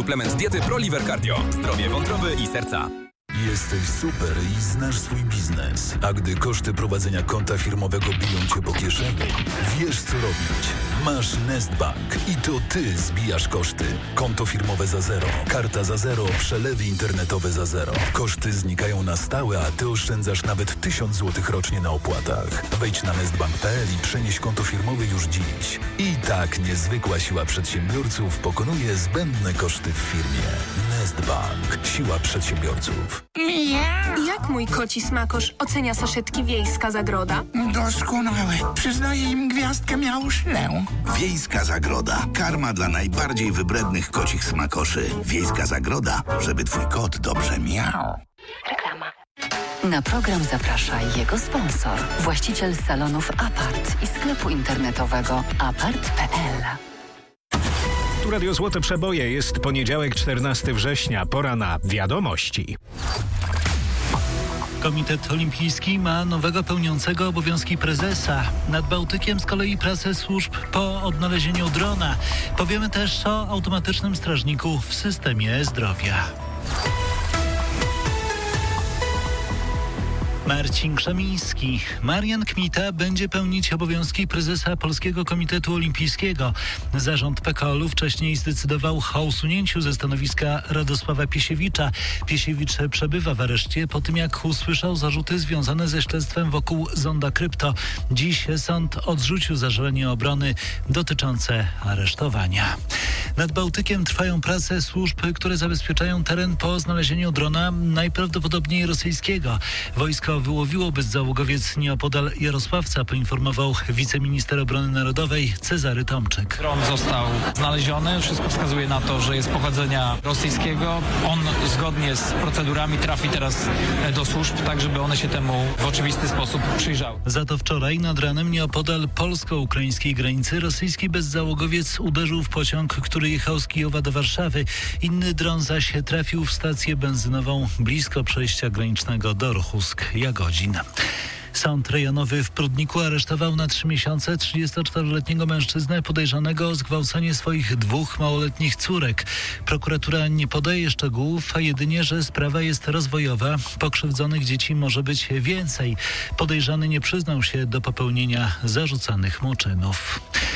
suplement diety ProLiver Cardio. Zdrowie wątroby i serca. Jesteś super i znasz swój biznes. A gdy koszty prowadzenia konta firmowego biją cię po kieszeni, wiesz co robić. Masz Nestbank i to ty zbijasz koszty. Konto firmowe za zero, karta za zero, przelewy internetowe za zero. Koszty znikają na stałe, a ty oszczędzasz nawet 1000 zł rocznie na opłatach. Wejdź na nestbank.pl i przenieś konto firmowe już dziś. I tak niezwykła siła przedsiębiorców pokonuje zbędne koszty w firmie. Nestbank. Siła przedsiębiorców. Jak mój koci smakosz ocenia saszetki Wiejska Zagroda? Doskonałe. Przyznaję im gwiazdkę miałszlę. Wiejska Zagroda. Karma dla najbardziej wybrednych kocich smakoszy. Wiejska Zagroda, żeby twój kot dobrze miał. Reklama. Na program zaprasza jego sponsor, właściciel salonów Apart i sklepu internetowego apart.pl. Tu Radio Złote Przeboje. Jest poniedziałek, 14 września. Pora na wiadomości. Komitet Olimpijski ma nowego pełniącego obowiązki prezesa. Nad Bałtykiem z kolei pracę służb po odnalezieniu drona. Powiemy też o automatycznym strażniku w systemie zdrowia. Marcin Krzemiński. Marian Kmita będzie pełnić obowiązki prezesa Polskiego Komitetu Olimpijskiego. Zarząd PKOL-u wcześniej zdecydował o usunięciu ze stanowiska Radosława Piesiewicza. Piesiewicz przebywa w areszcie po tym, jak usłyszał zarzuty związane ze śledztwem wokół Zonda Krypto. Dziś sąd odrzucił zażalenie obrony dotyczące aresztowania. Nad Bałtykiem trwają prace służb, które zabezpieczają teren po znalezieniu drona, najprawdopodobniej rosyjskiego. Wojsko wyłowiło bezzałogowiec nieopodal Jarosławca, poinformował wiceminister obrony narodowej Cezary Tomczyk. Dron został znaleziony. Wszystko wskazuje na to, że jest pochodzenia rosyjskiego. On zgodnie z procedurami trafi teraz do służb, tak żeby one się temu w oczywisty sposób przyjrzały. Za to wczoraj nad ranem nieopodal polsko-ukraińskiej granicy rosyjski bezzałogowiec uderzył w pociąg, który jechał z Kijowa do Warszawy. Inny dron zaś trafił w stację benzynową blisko przejścia granicznego do Ruchusk-Jagodzin. Sąd rejonowy w Prudniku aresztował na 3 miesiące 34-letniego mężczyznę podejrzanego o zgwałcenie swoich 2 małoletnich córek. Prokuratura nie podaje szczegółów, a jedynie, że sprawa jest rozwojowa. Pokrzywdzonych dzieci może być więcej. Podejrzany nie przyznał się do popełnienia zarzucanych mu czynów.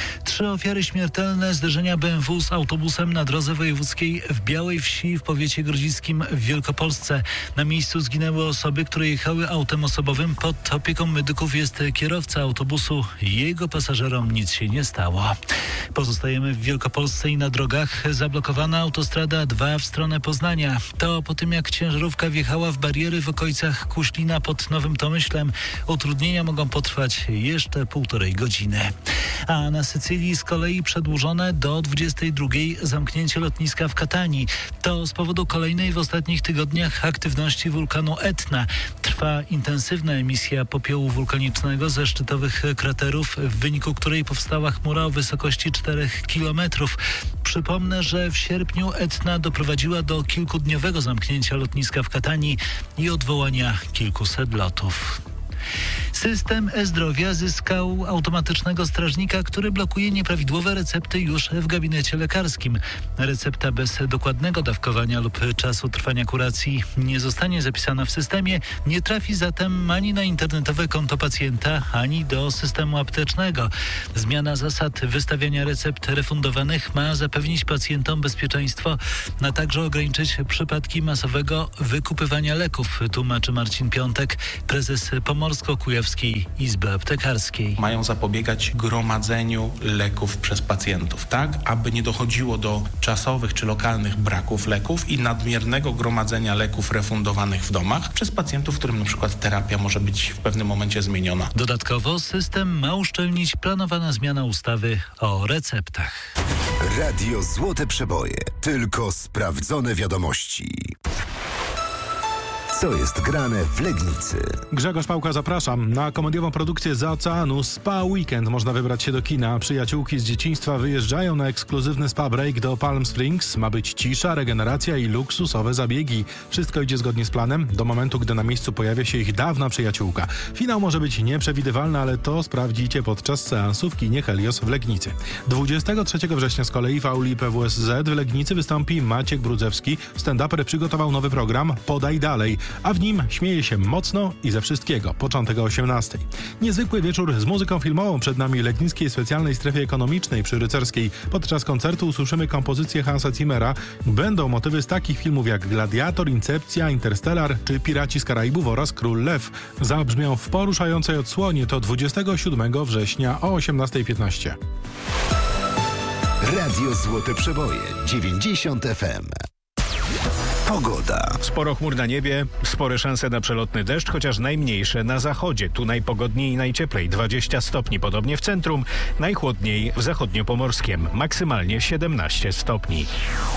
3 ofiary śmiertelne zderzenia BMW z autobusem na drodze wojewódzkiej w Białej Wsi w powiecie grodziskim w Wielkopolsce. Na miejscu zginęły osoby, które jechały autem osobowym. Pod opieką medyków jest kierowca autobusu. Jego pasażerom nic się nie stało. Pozostajemy w Wielkopolsce i na drogach. Zablokowana autostrada 2 w stronę Poznania. To po tym, jak ciężarówka wjechała w bariery w okolicach Kuślina pod Nowym Tomyślem. Utrudnienia mogą potrwać jeszcze 1,5 godziny. A na Sycylii z kolei przedłużone do 22 zamknięcie lotniska w Katanii. To z powodu kolejnej w ostatnich tygodniach aktywności wulkanu Etna. Trwa intensywna emisja popiołu wulkanicznego ze szczytowych kraterów, w wyniku której powstała chmura o wysokości 4 kilometrów. Przypomnę, że w sierpniu Etna doprowadziła do kilkudniowego zamknięcia lotniska w Katanii i odwołania kilkuset lotów. System e-zdrowia zyskał automatycznego strażnika, który blokuje nieprawidłowe recepty już w gabinecie lekarskim. Recepta bez dokładnego dawkowania lub czasu trwania kuracji nie zostanie zapisana w systemie, nie trafi zatem ani na internetowe konto pacjenta, ani do systemu aptecznego. Zmiana zasad wystawiania recept refundowanych ma zapewnić pacjentom bezpieczeństwo, a także ograniczyć przypadki masowego wykupywania leków, tłumaczy Marcin Piątek, prezes Pomorsko-Kujawskiej Izby Aptekarskiej. Mają zapobiegać gromadzeniu leków przez pacjentów, tak, aby nie dochodziło do czasowych czy lokalnych braków leków i nadmiernego gromadzenia leków refundowanych w domach przez pacjentów, którym na przykład terapia może być w pewnym momencie zmieniona. Dodatkowo system ma uszczelnić planowana zmiana ustawy o receptach. Radio Złote Przeboje. Tylko sprawdzone wiadomości. Co jest grane w Legnicy? Grzegorz Pałka, zapraszam. Na komediową produkcję Z Oceanu Spa Weekend można wybrać się do kina. Przyjaciółki z dzieciństwa wyjeżdżają na ekskluzywny spa break do Palm Springs. Ma być cisza, regeneracja i luksusowe zabiegi. Wszystko idzie zgodnie z planem do momentu, gdy na miejscu pojawia się ich dawna przyjaciółka. Finał może być nieprzewidywalny, ale to sprawdzicie podczas seansu w kinie Helios w Legnicy. 23 września z kolei w auli PWSZ w Legnicy wystąpi Maciek Brudzewski. Stand-uper przygotował nowy program Podaj Dalej, a w nim śmieje się mocno i ze wszystkiego. Początek o 18. Niezwykły wieczór z muzyką filmową przed nami w Legnickiej Specjalnej Strefie Ekonomicznej przy Rycerskiej. Podczas koncertu usłyszymy kompozycję Hansa Zimmera. Będą motywy z takich filmów jak Gladiator, Incepcja, Interstellar czy Piraci z Karaibów oraz Król Lew. Zabrzmią w poruszającej odsłonie. To 27 września o 18:15. Radio Złote Przeboje 90 FM. Pogoda. Sporo chmur na niebie, spore szanse na przelotny deszcz, chociaż najmniejsze na zachodzie. Tu najpogodniej i najcieplej, 20 stopni, podobnie w centrum, najchłodniej w zachodniopomorskiem, maksymalnie 17 stopni.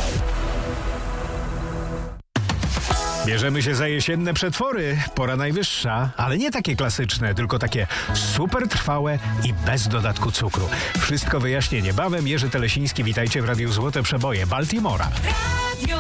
Bierzemy się za jesienne przetwory. Pora najwyższa, ale nie takie klasyczne, tylko takie super trwałe i bez dodatku cukru. Wszystko wyjaśnię niebawem. Jerzy Telesiński, witajcie w Radiu Złote Przeboje Baltimora.